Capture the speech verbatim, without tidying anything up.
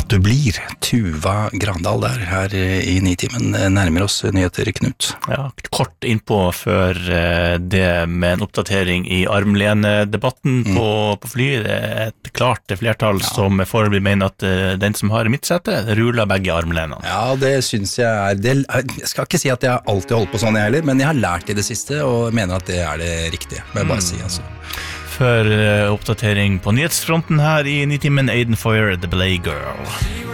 du blir. Tuva Grandal der, her i Nitimen, nærmer oss nyheter, Knut. Ja, kort innpå før det med en oppdatering i armlenedebatten mm. på, på fly. Det er et klart flertall ja. Som foreløpig mener at den som har midtsete, ruller begge armlenene. Ja, det synes jeg er, det, jeg skal ikke si at jeg alltid holdt på sånn jeg heller, men jeg har lært i det siste, og mener at det er det riktige, må jeg bare mm. si altså. Før oppdatering på nyhetsfronten her i Nitimen, Aiden Foyer, The Belay Girl.